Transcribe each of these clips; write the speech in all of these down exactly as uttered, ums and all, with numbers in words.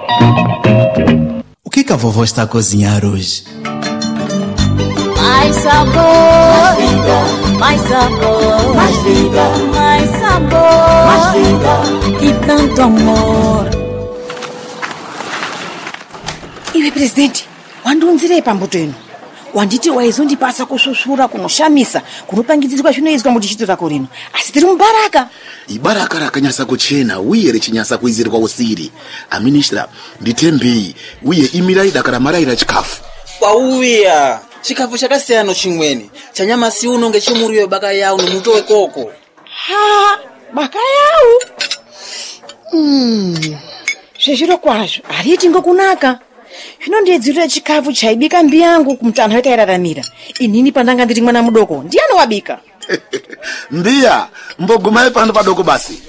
O que que a vovó está a cozinhar hoje? Mais sabor, mais vida, mais sabor, mais vida, mais sabor, mais vida e tanto amor. Iwe presidenti, wandunzire pambuto ino. Wanditi waizondipasa kushushura kunoshamisa kunopangidzirwa zvinoizwa mudichito rako rino. Asi tiri mubaraka. Ibaraka rakanyasa kuchena uye richinyasa kuizirwa usiri. Aministra nditembei uye imirai dakara maraira chikafu. Pauya chikafu chakasiyana chimweni chanyama si uno ngechimuriyo baka yawo nomuto wekoko. Ha, baka yawo. Mm. Zvezviro kwazvo ariti ngokunaka. Zvinondiedzurira chikafu chaibika mbi yangu kumutana wetairaramira. Inini pandanga ndiri mwana mudoko ndiani wabika? Mbiya mbogumai pano padoko basi.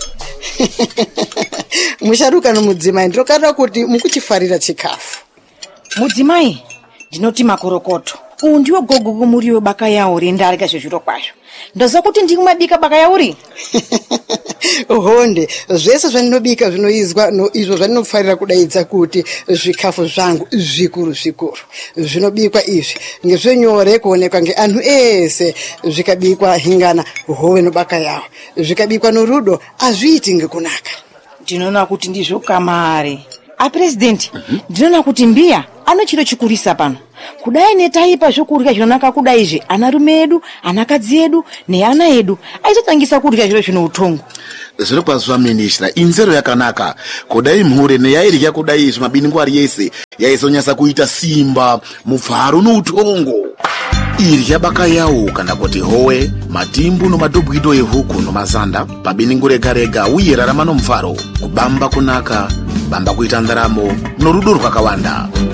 Musharuka nomudzimai ndokarira kuti mukuchifarira chikafu. Mudzimai ndinoti makorokoto. Uyu ndiwo gogo kumuriwo baka yawo rendarika zvezviro kwazvo. Ndoza kuti ndikumabika baka yauri? Honde zvese zvanobika zvinoizwa no izvo zvanofarira kudaidza kuti zvikafu zvangu zvikuru zvikuru. Zvinobikwa izvi ngezvenyore kuonekwa ngeanhu ese, zvikabikwa hingana hove nobaka yawo. Zvikabikwa norudo azviiti ngekunaka. Ndinoona kuti ndizvo kamare. A president, ndinoona kuti mbiya anochiro chikurisa pano. Kudai netaipa zvokurya zvinonaka kudai izvi ana rume edu, anakadzi edu neana edu aizotangisa kurya zviro zvino utongo. Zviro kwazva ministra inzero yakanaka kudai mhure neyairya kudai izvi mabingu ari yese yaizonyasa kuita simba muvharo noutongo. Irya baka yawo kana kuti howe matimbu nomadobwido ehuku nomazanda pabingu rega rega uye rarama nomufaro kubamba kunaka bamba kuita ndaramo norudo rwakawanda.